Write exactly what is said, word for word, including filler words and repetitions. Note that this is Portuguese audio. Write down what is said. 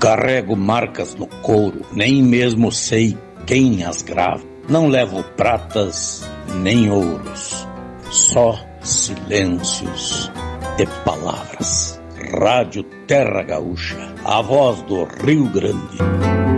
carrego marcas no couro, nem mesmo sei quem as grava. Não levo pratas nem ouros, só silêncios e palavras. Rádio Terra Gaúcha, a voz do Rio Grande.